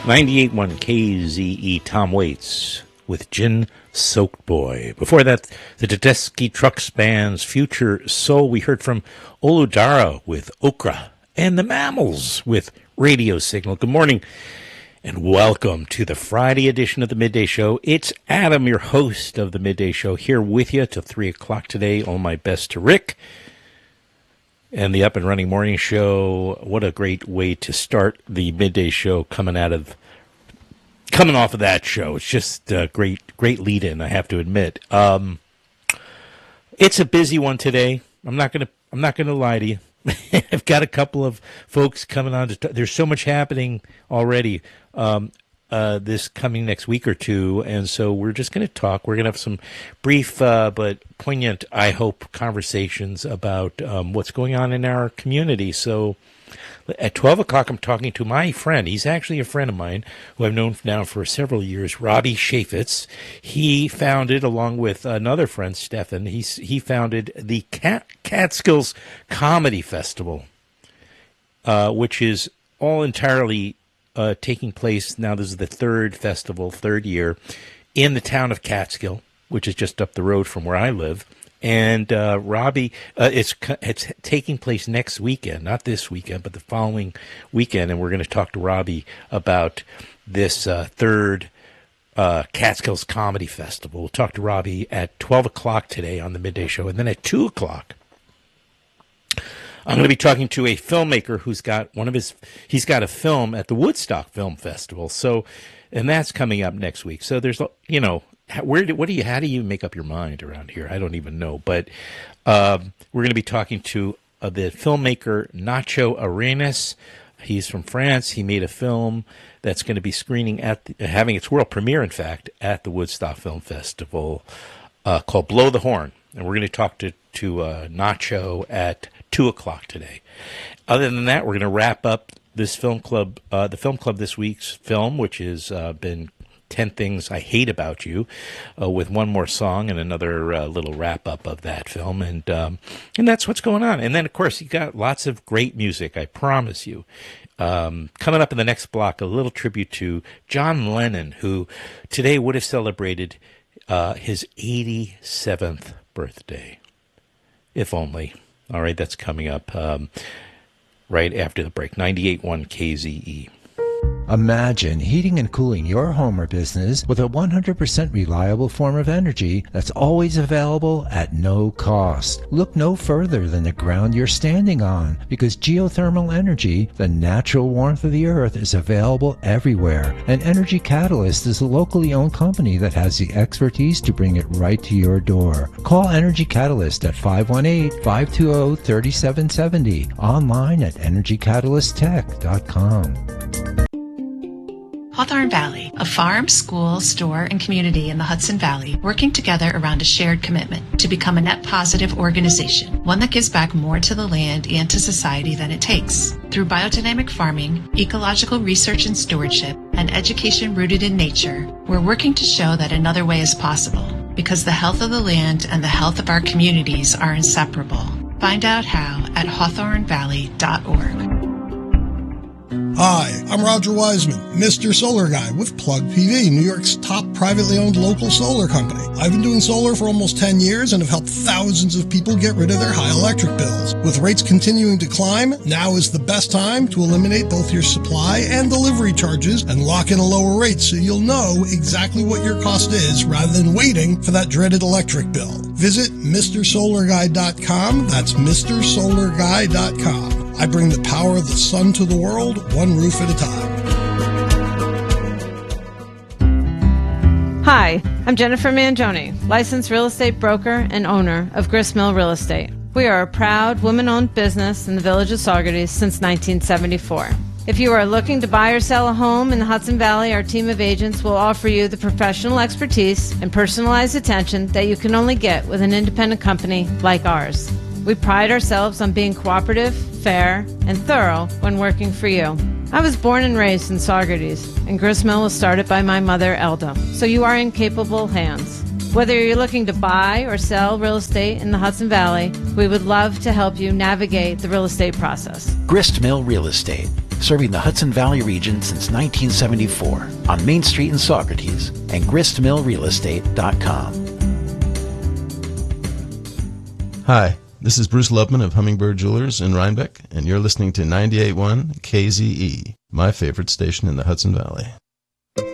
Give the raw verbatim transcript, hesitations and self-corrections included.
ninety-eight point one K Z E, Tom Waits with Gin Soaked Boy. Before that, the Tedeschi Trucks Band's Future Soul. We heard from Oludara with Okra, and the Mammals with Radio Signal. Good morning, and welcome to the Friday edition of the Midday Show. It's Adam, your host of the Midday Show, here with you till three o'clock today. All my best to Rick and the Up and Running Morning Show. What a great way to start the Midday Show coming out of coming off of that show. It's just a great great lead in, I have to admit. Um, it's a busy one today. I'm not gonna I'm not gonna lie to you. I've got a couple of folks coming on to t- there's so much happening already. Um, Uh, this coming next week or two, and so we're just going to talk. We're going to have some brief uh, but poignant, I hope, conversations about um, what's going on in our community. So at twelve o'clock, I'm talking to my friend. He's actually a friend of mine who I've known now for several years, Robbie Chaffetz. He founded, along with another friend, Stefan, he's, he founded the Cat- Catskills Comedy Festival, uh, which is all entirely Uh, taking place now. This is the third festival, third year, in the town of Catskill, which is just up the road from where I live. And uh, Robbie, uh, it's it's taking place next weekend, not this weekend, but the following weekend. And we're going to talk to Robbie about this uh, third uh, Catskills Comedy Festival. We'll talk to Robbie at twelve o'clock today on the Midday Show, and then at two o'clock. I'm going to be talking to a filmmaker who's got one of his, he's got a film at the Woodstock Film Festival. So, and that's coming up next week. So there's, you know, where do, what do you, how do you make up your mind around here? I don't even know. But um, we're going to be talking to uh, the filmmaker Nacho Arenas. He's from France. He made a film that's going to be screening at, the, having its world premiere, in fact, at the Woodstock Film Festival uh, called Blow the Horn. And we're going to talk to, to uh, Nacho at two o'clock today. Other than that, we're going to wrap up this film club, uh, the film club this week's film, which has uh, been ten Things I Hate About You, uh, with one more song and another uh, little wrap up of that film. And, um, and that's what's going on. And then, of course, you got lots of great music, I promise you. Um, coming up in the next block, a little tribute to John Lennon, who today would have celebrated uh, his eighty-seventh birthday. If only. All right, that's coming up um, right after the break. ninety-eight point one K Z E. Imagine heating and cooling your home or business with a one hundred percent reliable form of energy that's always available at no cost. Look no further than the ground you're standing on, because geothermal energy, the natural warmth of the earth, is available everywhere. And Energy Catalyst is a locally owned company that has the expertise to bring it right to your door. Call Energy Catalyst at five one eight, five two zero, three seven seven zero, online at energy catalyst tech dot com. Hawthorne Valley, a farm, school, store, and community in the Hudson Valley working together around a shared commitment to become a net positive organization, one that gives back more to the land and to society than it takes. Through biodynamic farming, ecological research and stewardship, and education rooted in nature, we're working to show that another way is possible, because the health of the land and the health of our communities are inseparable. Find out how at hawthorne valley dot org. Hi, I'm Roger Wiseman, Mister Solar Guy with Plug P V, New York's top privately owned local solar company. I've been doing solar for almost ten years and have helped thousands of people get rid of their high electric bills. With rates continuing to climb, now is the best time to eliminate both your supply and delivery charges and lock in a lower rate so you'll know exactly what your cost is rather than waiting for that dreaded electric bill. Visit Mister Solar Guy dot com. That's Mister Solar Guy dot com. I bring the power of the sun to the world, one roof at a time. Hi, I'm Jennifer Mangione, licensed real estate broker and owner of Gristmill Real Estate. We are a proud woman-owned business in the village of Saugerties since nineteen seventy-four. If you are looking to buy or sell a home in the Hudson Valley, our team of agents will offer you the professional expertise and personalized attention that you can only get with an independent company like ours. We pride ourselves on being cooperative, fair, and thorough when working for you. I was born and raised in Saugerties, and Gristmill was started by my mother, Elda, so you are in capable hands. Whether you're looking to buy or sell real estate in the Hudson Valley, we would love to help you navigate the real estate process. Gristmill Real Estate, serving the Hudson Valley region since nineteen seventy-four on Main Street in Saugerties and grist mill real estate dot com. Hi, this is Bruce Lubman of Hummingbird Jewelers in Rhinebeck, and you're listening to ninety-eight point one K Z E, my favorite station in the Hudson Valley.